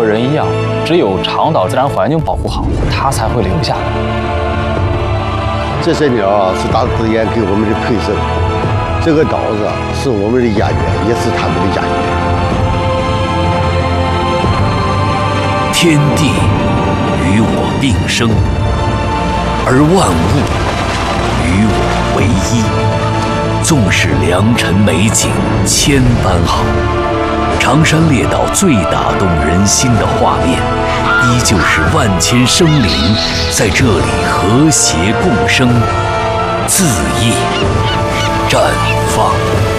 人一样，只有长岛自然环境保护好，它才会留下来。 这些鸟啊，是大自然给我们的配色。这个岛子啊，是我们的家园，也是他们的家园。 天地与我并生，而万物与我为一。纵使良辰美景千般好，长山列岛最打动人心的画面，依旧是万千生灵在这里和谐共生，恣意绽放。